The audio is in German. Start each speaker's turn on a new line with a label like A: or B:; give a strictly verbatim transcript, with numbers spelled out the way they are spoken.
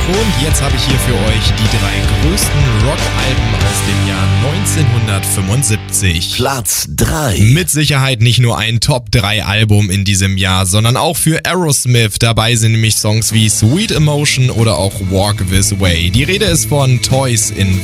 A: Und jetzt habe ich hier für euch die drei größten Rock-Alben aus dem Jahr neunzehnhundertfünfundsiebzig.
B: Platz drei.
A: Mit Sicherheit nicht nur ein Top drei Album in diesem Jahr, sondern auch für Aerosmith. Dabei sind nämlich Songs wie Sweet Emotion oder auch Walk This Way. Die Rede ist von Toys in